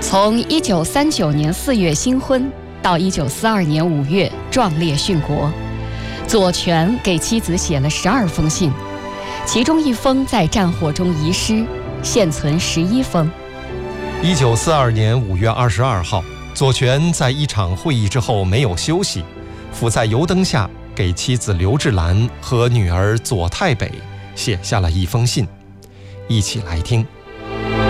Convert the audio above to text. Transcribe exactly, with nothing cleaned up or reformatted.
从一九三九年四月新婚到一九四二年五月壮烈殉国，左权给妻子写了十二封信，其中一封在战火中遗失，现存十一封。 一九四二年五月二十二号，左权在一场会议之后没有休息，伏在油灯下给妻子刘志兰和女儿左太北写下了一封信，一起来听。